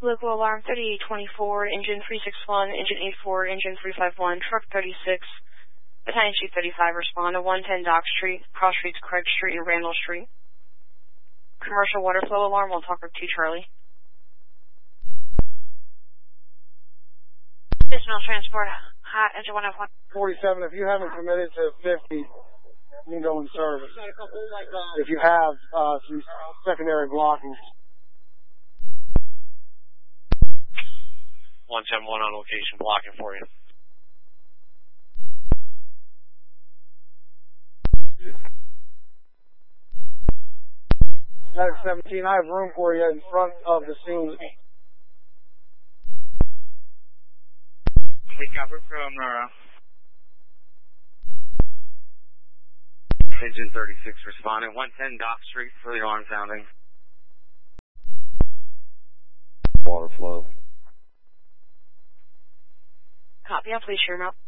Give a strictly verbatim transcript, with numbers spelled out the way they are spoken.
Local alarm thirty-eight twenty-four, engine three six one, engine eight four, engine three five one, truck thirty-six, battalion chief thirty-five, respond to one ten Dock Street, cross streets Craig Street and Randall Street. Commercial water flow alarm, we'll talk with two Charlie. Additional transport, hot, engine one F one. forty-seven, if you haven't committed to fifty, you can go in service. If you have uh, some secondary blocking. one ten one on location, blocking for you. Medic seventeen, I have room for you in front of the scene. Take cover from Nora. Engine thirty-six responding, one ten Dock Street for the alarm sounding. Water flow. Copy, I'll please share them out.